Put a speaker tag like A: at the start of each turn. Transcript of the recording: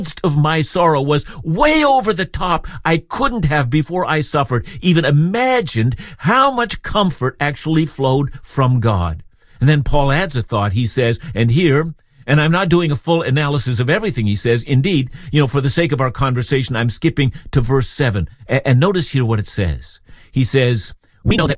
A: of my sorrow was way over the top. I couldn't have, before I suffered, even imagined how much comfort actually flowed from God. And then Paul adds a thought. He says, and here, and I'm not doing a full analysis of everything he says. Indeed, for the sake of our conversation, I'm skipping to verse 7. And notice here what it says. He says, we know that